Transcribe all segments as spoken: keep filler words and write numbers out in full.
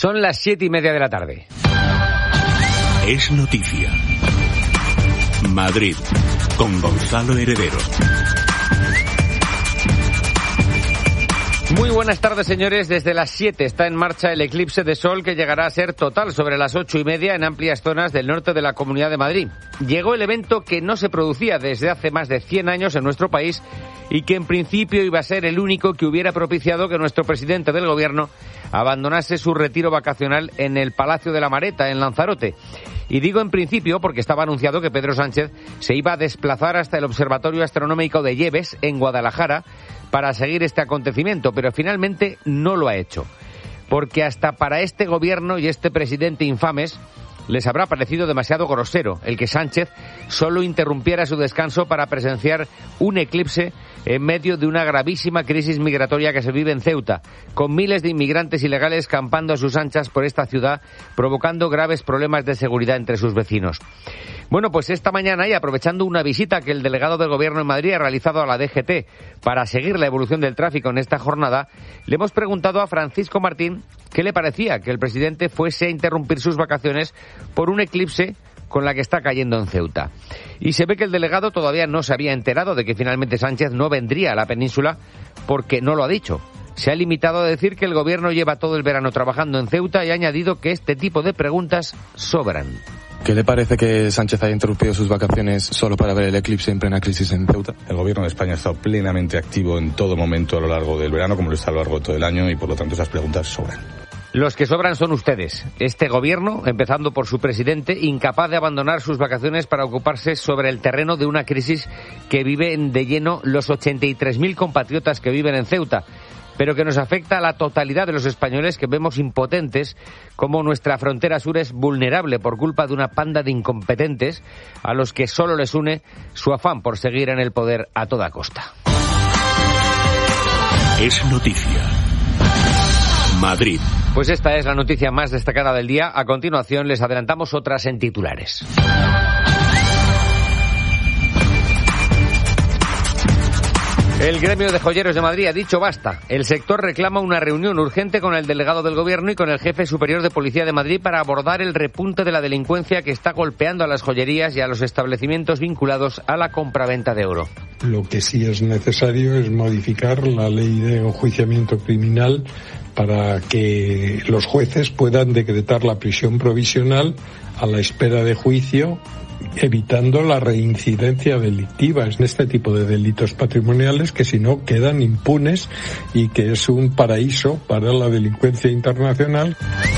Son las siete y media de la tarde. Es noticia. Madrid, con Gonzalo Heredero. Muy buenas tardes, señores. Desde las siete está en marcha el eclipse de sol que llegará a ser total sobre las ocho y media en amplias zonas del norte de la Comunidad de Madrid. Llegó el evento que no se producía desde hace más de cien años en nuestro país y que en principio iba a ser el único que hubiera propiciado que nuestro presidente del gobierno abandonase su retiro vacacional en el Palacio de la Mareta, en Lanzarote. Y digo en principio porque estaba anunciado que Pedro Sánchez se iba a desplazar hasta el Observatorio Astronómico de Lleves, en Guadalajara, para seguir este acontecimiento, pero finalmente no lo ha hecho. Porque hasta para este gobierno y este presidente infames les habrá parecido demasiado grosero el que Sánchez solo interrumpiera su descanso para presenciar un eclipse en medio de una gravísima crisis migratoria que se vive en Ceuta, con miles de inmigrantes ilegales campando a sus anchas por esta ciudad, provocando graves problemas de seguridad entre sus vecinos. Bueno, pues esta mañana, y aprovechando una visita que el delegado del Gobierno en Madrid ha realizado a la D G T para seguir la evolución del tráfico en esta jornada, le hemos preguntado a Francisco Martín qué le parecía que el presidente fuese a interrumpir sus vacaciones por un eclipse con la que está cayendo en Ceuta. Y se ve que el delegado todavía no se había enterado de que finalmente Sánchez no vendría a la península porque no lo ha dicho. Se ha limitado a decir que el Gobierno lleva todo el verano trabajando en Ceuta y ha añadido que este tipo de preguntas sobran. ¿Qué le parece que Sánchez haya interrumpido sus vacaciones solo para ver el eclipse en plena crisis en Ceuta? El Gobierno de España ha estado plenamente activo en todo momento a lo largo del verano, como lo está a lo largo de todo el año, y por lo tanto esas preguntas sobran. Los que sobran son ustedes. Este gobierno, empezando por su presidente, incapaz de abandonar sus vacaciones para ocuparse sobre el terreno de una crisis que viven de lleno los ochenta y tres mil compatriotas que viven en Ceuta, pero que nos afecta a la totalidad de los españoles que vemos impotentes como nuestra frontera sur es vulnerable por culpa de una panda de incompetentes a los que solo les une su afán por seguir en el poder a toda costa. Es noticia. Madrid. Pues esta es la noticia más destacada del día. A continuación les adelantamos otras en titulares. El gremio de joyeros de Madrid ha dicho basta. El sector reclama una reunión urgente con el delegado del Gobierno y con el jefe superior de Policía de Madrid para abordar el repunte de la delincuencia que está golpeando a las joyerías y a los establecimientos vinculados a la compraventa de oro. Lo que sí es necesario es modificar la ley de enjuiciamiento criminal para que los jueces puedan decretar la prisión provisional a la espera de juicio, evitando la reincidencia delictiva en este tipo de delitos patrimoniales que si no quedan impunes y que es un paraíso para la delincuencia internacional.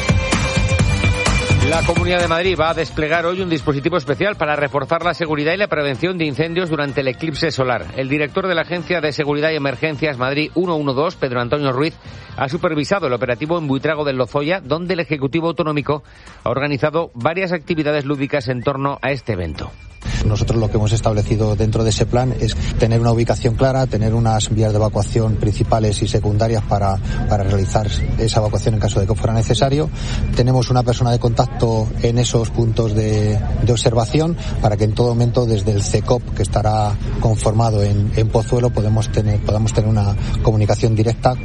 La Comunidad de Madrid va a desplegar hoy un dispositivo especial para reforzar la seguridad y la prevención de incendios durante el eclipse solar. El director de la Agencia de Seguridad y Emergencias Madrid ciento doce, Pedro Antonio Ruiz, ha supervisado el operativo en Buitrago del Lozoya, donde el Ejecutivo Autonómico ha organizado varias actividades lúdicas en torno a este evento. Nosotros lo que hemos establecido dentro de ese plan es tener una ubicación clara, tener unas vías de evacuación principales y secundarias para, para realizar esa evacuación en caso de que fuera necesario. Tenemos una persona de contacto en esos puntos de, de observación para que en todo momento desde el C E C O P, que estará conformado en, en Pozuelo, podemos tener, podamos tener una comunicación directa.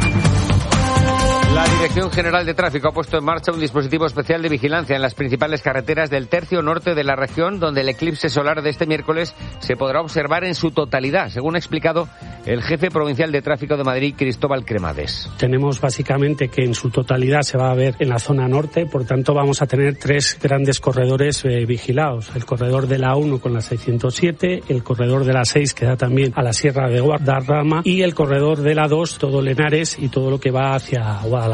La Dirección General de Tráfico ha puesto en marcha un dispositivo especial de vigilancia en las principales carreteras del tercio norte de la región, donde el eclipse solar de este miércoles se podrá observar en su totalidad, según ha explicado el jefe provincial de Tráfico de Madrid, Cristóbal Cremades. Tenemos básicamente que en su totalidad se va a ver en la zona norte, por tanto vamos a tener tres grandes corredores eh, vigilados. El corredor de la uno con la seiscientos siete, el corredor de la seis que da también a la Sierra de Guadarrama y el corredor de la dos, todo Lenares y todo lo que va hacia Guadalajara.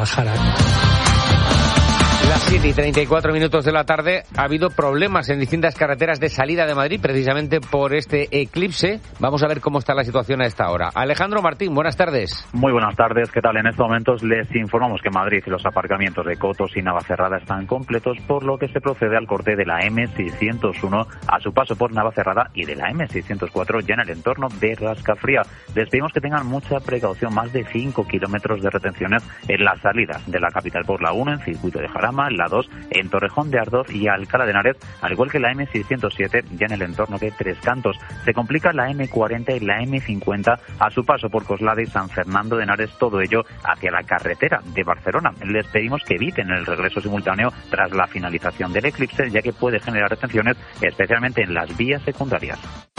Las siete y treinta y cuatro minutos de la tarde. Ha habido problemas en distintas carreteras de salida de Madrid precisamente por este eclipse. Vamos a ver cómo está la situación a esta hora. Alejandro Martín, buenas tardes. Muy buenas tardes, ¿qué tal? En estos momentos les informamos que en Madrid los aparcamientos de Cotos y Navacerrada están completos, por lo que se procede al corte de la eme seiscientos uno a su paso por Navacerrada y de la eme seiscientos cuatro ya en el entorno de Rascafría. Les pedimos que tengan mucha precaución, más de cinco kilómetros de retenciones en las salidas de la capital por la uno en Circuito de Jarama, Roma, la dos en Torrejón de Ardoz y Alcalá de Henares, al igual que la eme seiscientos siete ya en el entorno de Tres Cantos. Se complica la eme cuarenta y la eme cincuenta a su paso por Coslada y San Fernando de Henares, todo ello hacia la carretera de Barcelona. Les pedimos que eviten el regreso simultáneo tras la finalización del eclipse, ya que puede generar retenciones, especialmente en las vías secundarias.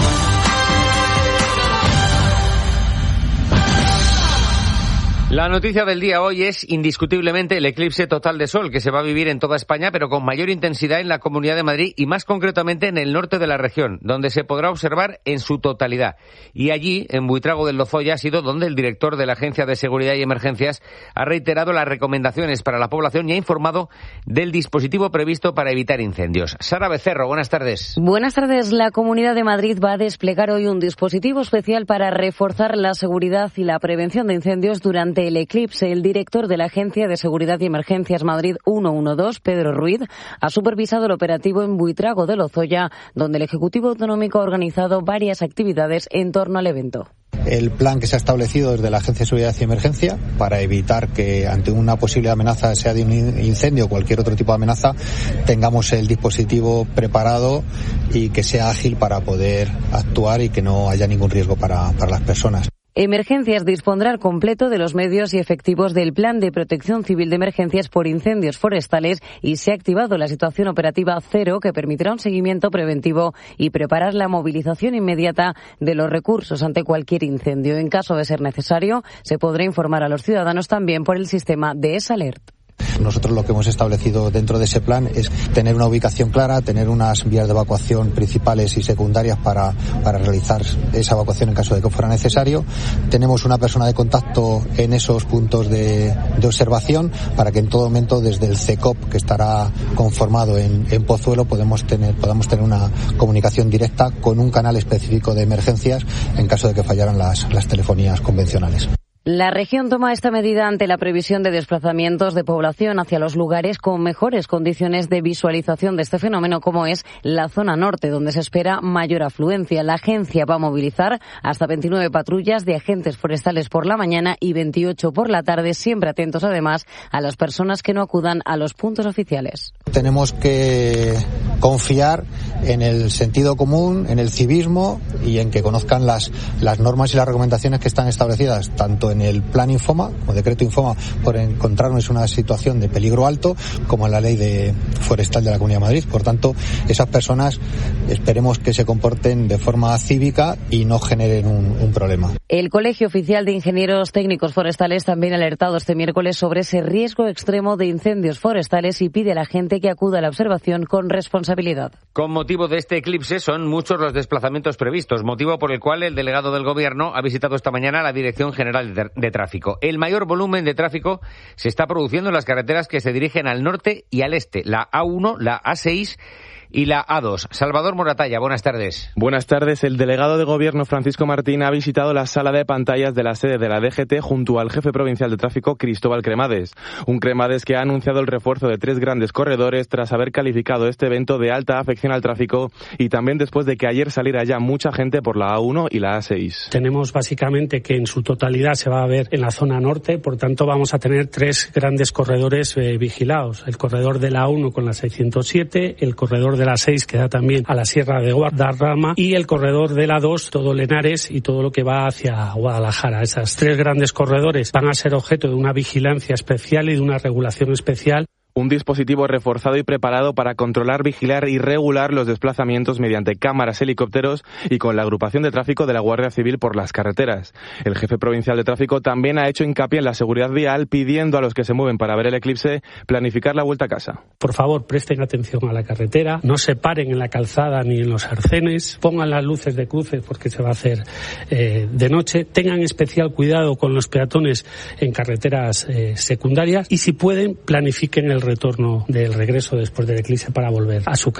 La noticia del día hoy es indiscutiblemente el eclipse total de sol que se va a vivir en toda España, pero con mayor intensidad en la Comunidad de Madrid y más concretamente en el norte de la región, donde se podrá observar en su totalidad. Y allí, en Buitrago del Lozoya, ha sido donde el director de la Agencia de Seguridad y Emergencias ha reiterado las recomendaciones para la población y ha informado del dispositivo previsto para evitar incendios. Sara Becerro, buenas tardes. Buenas tardes. La Comunidad de Madrid va a desplegar hoy un dispositivo especial para reforzar la seguridad y la prevención de incendios durante el eclipse. El director de la Agencia de Seguridad y Emergencias Madrid ciento doce, Pedro Ruiz, ha supervisado el operativo en Buitrago de Lozoya, donde el Ejecutivo Autonómico ha organizado varias actividades en torno al evento. El plan que se ha establecido desde la Agencia de Seguridad y Emergencia para evitar que ante una posible amenaza, sea de un incendio o cualquier otro tipo de amenaza, tengamos el dispositivo preparado y que sea ágil para poder actuar y que no haya ningún riesgo para, para las personas. Emergencias dispondrá al completo de los medios y efectivos del Plan de Protección Civil de Emergencias por Incendios Forestales y se ha activado la situación operativa cero, que permitirá un seguimiento preventivo y preparar la movilización inmediata de los recursos ante cualquier incendio. En caso de ser necesario, se podrá informar a los ciudadanos también por el sistema de S-Alert. Nosotros lo que hemos establecido dentro de ese plan es tener una ubicación clara, tener unas vías de evacuación principales y secundarias para, para realizar esa evacuación en caso de que fuera necesario. Tenemos una persona de contacto en esos puntos de, de observación para que en todo momento desde el C E C O P, que estará conformado en, en Pozuelo, podemos tener, podamos tener una comunicación directa con un canal específico de emergencias en caso de que fallaran las, las telefonías convencionales. La región toma esta medida ante la previsión de desplazamientos de población hacia los lugares con mejores condiciones de visualización de este fenómeno, como es la zona norte, donde se espera mayor afluencia. La agencia va a movilizar hasta veintinueve patrullas de agentes forestales por la mañana y veintiocho por la tarde, siempre atentos además a las personas que no acudan a los puntos oficiales. Tenemos que confiar en el sentido común, en el civismo y en que conozcan las, las normas y las recomendaciones que están establecidas, tanto en el plan Infoma, o decreto Infoma, por encontrarnos en una situación de peligro alto, como en la ley de forestal de la Comunidad de Madrid. Por tanto, esas personas esperemos que se comporten de forma cívica y no generen un, un problema. El Colegio Oficial de Ingenieros Técnicos Forestales también ha alertado este miércoles sobre ese riesgo extremo de incendios forestales y pide a la gente que acuda a la observación con responsabilidad. Con motivo de este eclipse son muchos los desplazamientos previstos, motivo por el cual el delegado del Gobierno ha visitado esta mañana la Dirección General de de tráfico. El mayor volumen de tráfico se está produciendo en las carreteras que se dirigen al norte y al este, la A uno, la A seis y la A dos. Salvador Moratalla, buenas tardes. Buenas tardes. El delegado de Gobierno, Francisco Martín, ha visitado la sala de pantallas de la sede de la D G T junto al jefe provincial de tráfico, Cristóbal Cremades. Un Cremades que ha anunciado el refuerzo de tres grandes corredores tras haber calificado este evento de alta afección al tráfico y también después de que ayer saliera ya mucha gente por la A uno y la A seis. Tenemos básicamente que en su totalidad se va a ver en la zona norte, por tanto vamos a tener tres grandes corredores eh, vigilados. El corredor de la A uno con la seiscientos siete, el corredor de de la seis que da también a la Sierra de Guadarrama y el corredor de la dos, todo Lenares y todo lo que va hacia Guadalajara. Esas tres grandes corredores van a ser objeto de una vigilancia especial y de una regulación especial. Un dispositivo reforzado y preparado para controlar, vigilar y regular los desplazamientos mediante cámaras, helicópteros y con la agrupación de tráfico de la Guardia Civil por las carreteras. El jefe provincial de tráfico también ha hecho hincapié en la seguridad vial, pidiendo a los que se mueven para ver el eclipse planificar la vuelta a casa. Por favor, presten atención a la carretera, no se paren en la calzada ni en los arcenes, pongan las luces de cruce porque se va a hacer eh, de noche, tengan especial cuidado con los peatones en carreteras eh, secundarias y si pueden, planifiquen el retorno del regreso después del eclipse para volver a su casa.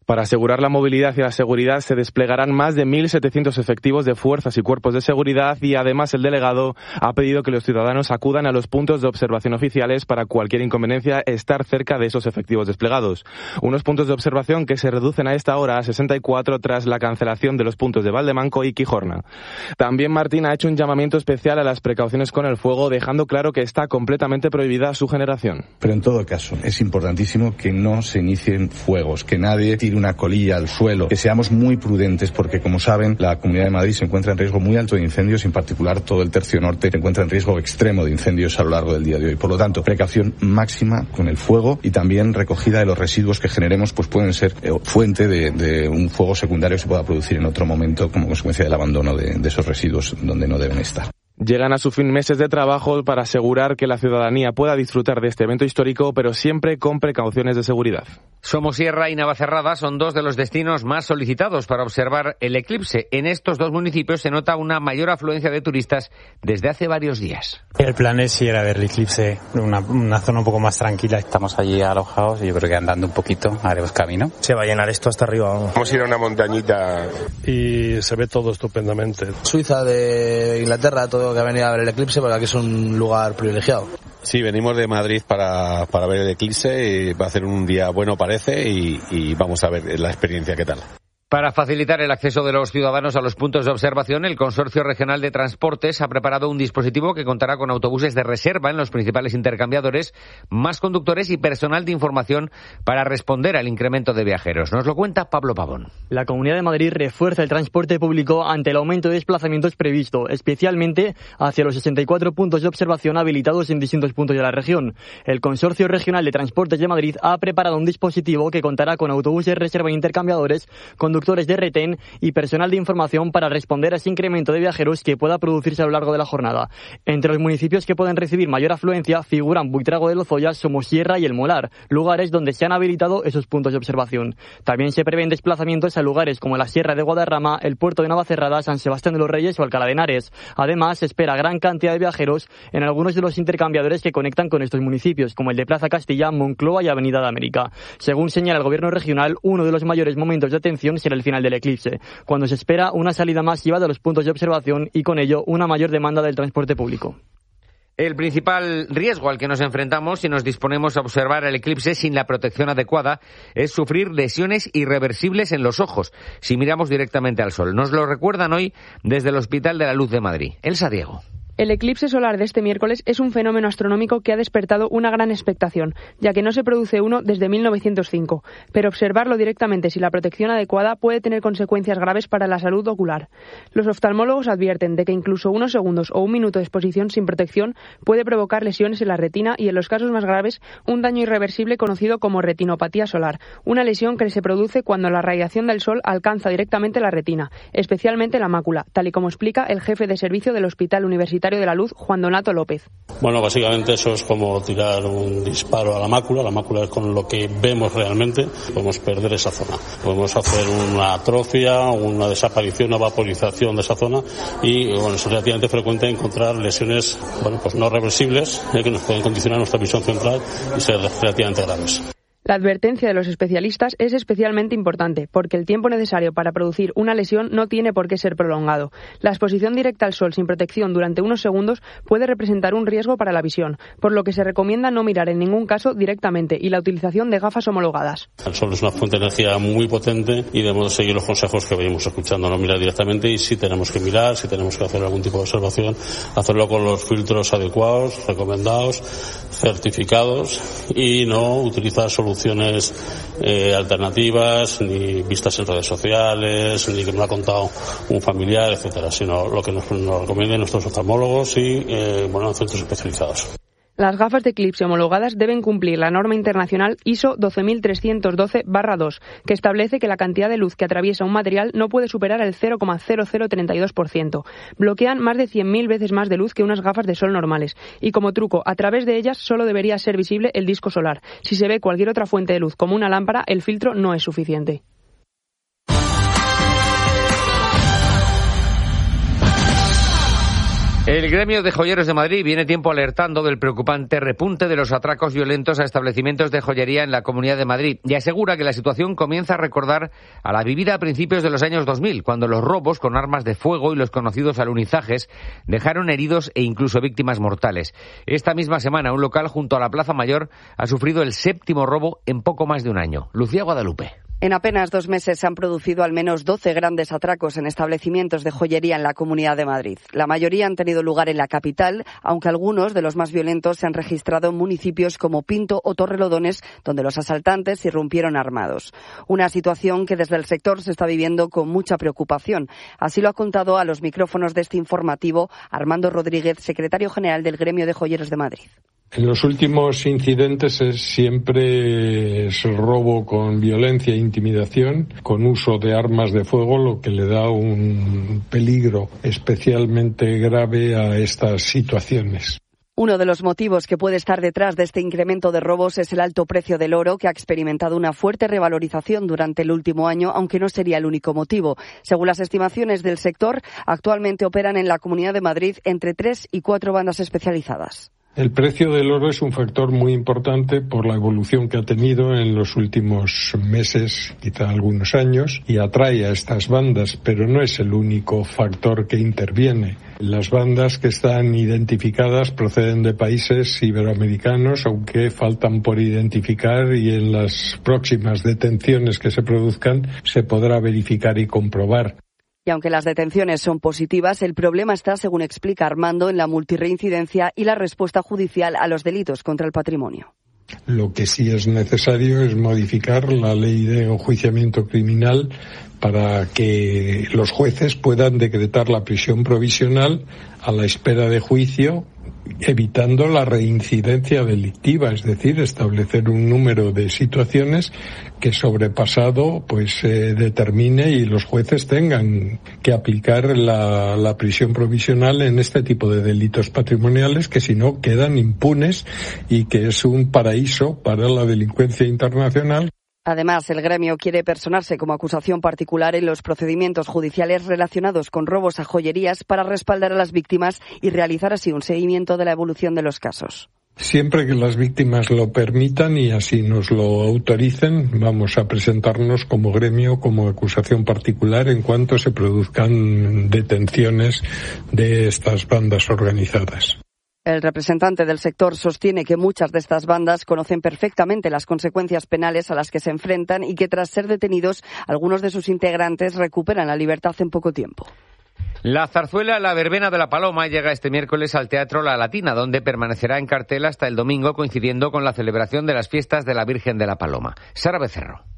Para asegurar la movilidad y la seguridad se desplegarán más de mil setecientos efectivos de fuerzas y cuerpos de seguridad y además el delegado ha pedido que los ciudadanos acudan a los puntos de observación oficiales para cualquier inconveniencia estar cerca de esos efectivos desplegados. Unos puntos de observación que se reducen a esta hora a sesenta y cuatro tras la cancelación de los puntos de Valdemanco y Quijorna. También Martín ha hecho un llamamiento especial a las precauciones con el fuego, dejando claro que está completamente prohibida su generación. Pero en todo caso es importantísimo que no se inicien fuegos, que nadie tire una colilla al suelo, que seamos muy prudentes porque, como saben, la Comunidad de Madrid se encuentra en riesgo muy alto de incendios, en particular todo el tercio norte se encuentra en riesgo extremo de incendios a lo largo del día de hoy. Por lo tanto, precaución máxima con el fuego y también recogida de los residuos que generemos, pues pueden ser eh, fuente de, de un fuego secundario que se pueda producir en otro momento como consecuencia del abandono de, de esos residuos donde no deben estar. Llegan a su fin meses de trabajo para asegurar que la ciudadanía pueda disfrutar de este evento histórico, pero siempre con precauciones de seguridad. Somosierra y Navacerrada son dos de los destinos más solicitados para observar el eclipse. En estos dos municipios se nota una mayor afluencia de turistas desde hace varios días. El plan es ir a ver el eclipse en una, una zona un poco más tranquila. Estamos allí alojados y yo creo que andando un poquito haremos camino. Se va a llenar esto hasta arriba. Vamos, vamos a ir a una montañita y se ve todo estupendamente. Suiza, de Inglaterra, todo que ha venido a ver el eclipse porque aquí es un lugar privilegiado. Sí, venimos de Madrid para, para ver el eclipse y va a ser un día bueno parece y, y vamos a ver la experiencia qué tal. Para facilitar el acceso de los ciudadanos a los puntos de observación, el Consorcio Regional de Transportes ha preparado un dispositivo que contará con autobuses de reserva en los principales intercambiadores, más conductores y personal de información para responder al incremento de viajeros. Nos lo cuenta Pablo Pavón. La Comunidad de Madrid refuerza el transporte público ante el aumento de desplazamientos previsto, especialmente hacia los sesenta y cuatro puntos de observación habilitados en distintos puntos de la región. El Consorcio Regional de Transportes de Madrid ha preparado un dispositivo que contará con autobuses de reserva en intercambiadores, conductores de retén y personal de información para responder a ese incremento de viajeros que pueda producirse a lo largo de la jornada. Entre los municipios que pueden recibir mayor afluencia figuran Buitrago de Lozoya, Somosierra y El Molar, lugares donde se han habilitado esos puntos de observación. También se prevén desplazamientos a lugares como la Sierra de Guadarrama, el puerto de Navacerrada, San Sebastián de los Reyes o Alcalá de Henares. Además, se espera gran cantidad de viajeros en algunos de los intercambiadores que conectan con estos municipios, como el de Plaza Castilla, Moncloa y Avenida de América. Según señala el Gobierno regional, uno de los mayores momentos de atención será el final del eclipse, cuando se espera una salida masiva de los puntos de observación y con ello una mayor demanda del transporte público. El principal riesgo al que nos enfrentamos si nos disponemos a observar el eclipse sin la protección adecuada es sufrir lesiones irreversibles en los ojos si miramos directamente al sol. Nos lo recuerdan hoy desde el Hospital de la Luz de Madrid. Elsa Diego. El eclipse solar de este miércoles es un fenómeno astronómico que ha despertado una gran expectación, ya que no se produce uno desde mil novecientos cinco, pero observarlo directamente sin la protección adecuada puede tener consecuencias graves para la salud ocular. Los oftalmólogos advierten de que incluso unos segundos o un minuto de exposición sin protección puede provocar lesiones en la retina y, en los casos más graves, un daño irreversible conocido como retinopatía solar, una lesión que se produce cuando la radiación del sol alcanza directamente la retina, especialmente la mácula, tal y como explica el jefe de servicio del Hospital Universitario de la Luz, Juan Donato López. Bueno, básicamente eso es como tirar un disparo a la mácula. La mácula es con lo que vemos realmente. Podemos perder esa zona. Podemos hacer una atrofia, una desaparición, una vaporización de esa zona y bueno, es relativamente frecuente encontrar lesiones, bueno, pues no reversibles, eh, que nos pueden condicionar nuestra visión central y ser relativamente graves. La advertencia de los especialistas es especialmente importante porque el tiempo necesario para producir una lesión no tiene por qué ser prolongado. La exposición directa al sol sin protección durante unos segundos puede representar un riesgo para la visión, por lo que se recomienda no mirar en ningún caso directamente y la utilización de gafas homologadas. El sol es una fuente de energía muy potente y debemos seguir los consejos que venimos escuchando, no mirar directamente y si tenemos que mirar, si tenemos que hacer algún tipo de observación, hacerlo con los filtros adecuados, recomendados, certificados y no utilizar soluciones Eh, alternativas, ni vistas en redes sociales, ni que me lo ha contado un familiar, etcétera, sino lo que nos, nos recomienden nuestros oftalmólogos y eh, bueno, centros especializados. Las gafas de eclipse homologadas deben cumplir la norma internacional I S O doce mil trescientos doce barra dos, que establece que la cantidad de luz que atraviesa un material no puede superar el cero coma cero cero treinta y dos por ciento. Bloquean más de cien mil veces más de luz que unas gafas de sol normales. Y como truco, a través de ellas solo debería ser visible el disco solar. Si se ve cualquier otra fuente de luz como una lámpara, el filtro no es suficiente. El gremio de joyeros de Madrid viene tiempo alertando del preocupante repunte de los atracos violentos a establecimientos de joyería en la Comunidad de Madrid y asegura que la situación comienza a recordar a la vivida a principios de los años dos mil, cuando los robos con armas de fuego y los conocidos alunizajes dejaron heridos e incluso víctimas mortales. Esta misma semana, un local junto a la Plaza Mayor ha sufrido el séptimo robo en poco más de un año. Lucía Guadalupe. En apenas dos meses se han producido al menos doce grandes atracos en establecimientos de joyería en la Comunidad de Madrid. La mayoría han tenido lugar en la capital, aunque algunos de los más violentos se han registrado en municipios como Pinto o Torrelodones, donde los asaltantes irrumpieron armados. Una situación que desde el sector se está viviendo con mucha preocupación. Así lo ha contado a los micrófonos de este informativo Armando Rodríguez, secretario general del Gremio de Joyeros de Madrid. En los últimos incidentes es siempre es robo con violencia e intimidación, con uso de armas de fuego, lo que le da un peligro especialmente grave a estas situaciones. Uno de los motivos que puede estar detrás de este incremento de robos es el alto precio del oro, que ha experimentado una fuerte revalorización durante el último año, aunque no sería el único motivo. Según las estimaciones del sector, actualmente operan en la Comunidad de Madrid entre tres y cuatro bandas especializadas. El precio del oro es un factor muy importante por la evolución que ha tenido en los últimos meses, quizá algunos años, y atrae a estas bandas, pero no es el único factor que interviene. Las bandas que están identificadas proceden de países iberoamericanos, aunque faltan por identificar, y en las próximas detenciones que se produzcan se podrá verificar y comprobar. Y aunque las detenciones son positivas, el problema está, según explica Armando, en la multirreincidencia y la respuesta judicial a los delitos contra el patrimonio. Lo que sí es necesario es modificar la ley de enjuiciamiento criminal para que los jueces puedan decretar la prisión provisional a la espera de juicio, evitando la reincidencia delictiva, es decir, establecer un número de situaciones que sobrepasado pues eh, determine y los jueces tengan que aplicar la, la prisión provisional en este tipo de delitos patrimoniales que si no quedan impunes y que es un paraíso para la delincuencia internacional. Además, el gremio quiere personarse como acusación particular en los procedimientos judiciales relacionados con robos a joyerías para respaldar a las víctimas y realizar así un seguimiento de la evolución de los casos. Siempre que las víctimas lo permitan y así nos lo autoricen, vamos a presentarnos como gremio, como acusación particular en cuanto se produzcan detenciones de estas bandas organizadas. El representante del sector sostiene que muchas de estas bandas conocen perfectamente las consecuencias penales a las que se enfrentan y que tras ser detenidos, algunos de sus integrantes recuperan la libertad en poco tiempo. La zarzuela La Verbena de la Paloma llega este miércoles al Teatro La Latina, donde permanecerá en cartel hasta el domingo, coincidiendo con la celebración de las fiestas de la Virgen de la Paloma. Sara Becerro.